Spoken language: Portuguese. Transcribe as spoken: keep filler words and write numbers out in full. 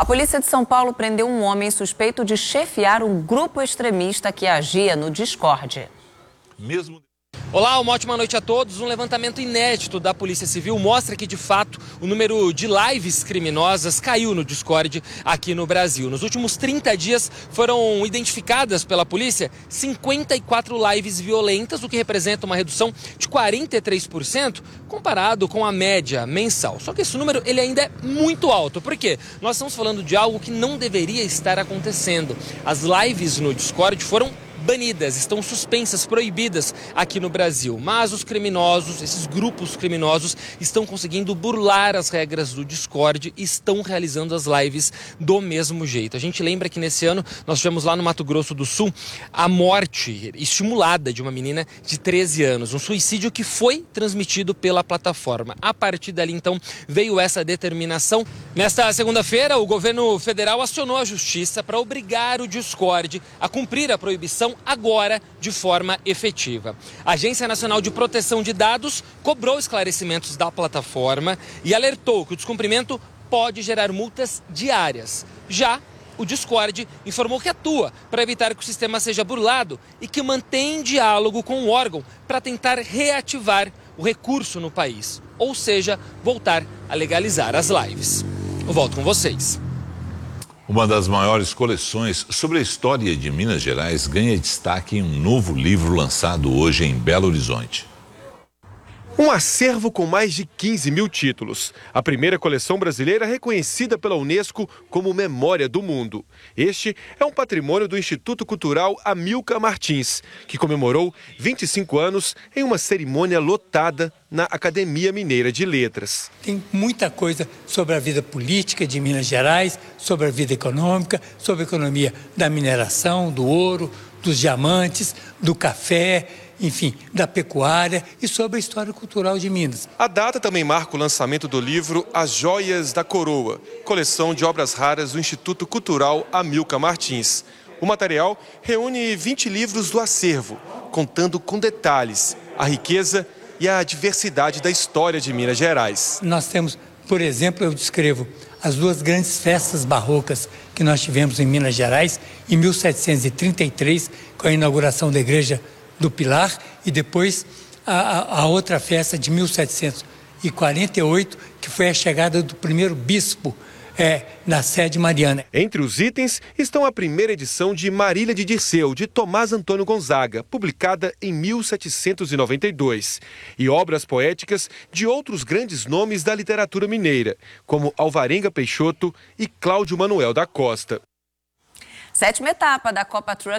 A polícia de São Paulo prendeu um homem suspeito de chefiar um grupo extremista que agia no Discord. Mesmo... Olá, uma ótima noite a todos. Um levantamento inédito da Polícia Civil mostra que, de fato, o número de lives criminosas caiu no Discord aqui no Brasil. Nos últimos trinta dias foram identificadas pela polícia cinquenta e quatro lives violentas, o que representa uma redução de quarenta e três por cento comparado com a média mensal. Só que esse número ele ainda é muito alto. Por quê? Nós estamos falando de algo que não deveria estar acontecendo. As lives no Discord foram banidas, estão suspensas, proibidas aqui no Brasil. Mas os criminosos, esses grupos criminosos, estão conseguindo burlar as regras do Discord e estão realizando as lives do mesmo jeito. A gente lembra que nesse ano nós tivemos lá no Mato Grosso do Sul a morte estimulada de uma menina de treze anos, um suicídio que foi transmitido pela plataforma. A partir dali, então, veio essa determinação. Nesta segunda-feira, o governo federal acionou a justiça para obrigar o Discord a cumprir a proibição agora de forma efetiva. A Agência Nacional de Proteção de Dados cobrou esclarecimentos da plataforma e alertou que o descumprimento pode gerar multas diárias. Já o Discord informou que atua para evitar que o sistema seja burlado e que mantém diálogo com o órgão para tentar reativar o recurso no país, ou seja, voltar a legalizar as lives. Eu volto com vocês. Uma das maiores coleções sobre a história de Minas Gerais ganha destaque em um novo livro lançado hoje em Belo Horizonte. Um acervo com mais de quinze mil títulos. A primeira coleção brasileira reconhecida pela Unesco como Memória do Mundo. Este é um patrimônio do Instituto Cultural Amilcar Martins, que comemorou vinte e cinco anos em uma cerimônia lotada na Academia Mineira de Letras. Tem muita coisa sobre a vida política de Minas Gerais, sobre a vida econômica, sobre a economia da mineração, do ouro, dos diamantes, do café, enfim, da pecuária e sobre a história cultural de Minas. A data também marca o lançamento do livro As Joias da Coroa, coleção de obras raras do Instituto Cultural Amilcar Martins. O material reúne vinte livros do acervo, contando com detalhes a riqueza e a diversidade da história de Minas Gerais. Nós temos, por exemplo, eu descrevo as duas grandes festas barrocas que nós tivemos em Minas Gerais, em mil setecentos e trinta e três, com a inauguração da Igreja do Pilar, e depois a, a outra festa de mil setecentos e quarenta e oito, que foi a chegada do primeiro bispo é, na sede mariana. Entre os itens estão a primeira edição de Marília de Dirceu, de Tomás Antônio Gonzaga, publicada em mil setecentos e noventa e dois, e obras poéticas de outros grandes nomes da literatura mineira, como Alvarenga Peixoto e Cláudio Manuel da Costa. Sétima etapa da Copa Truck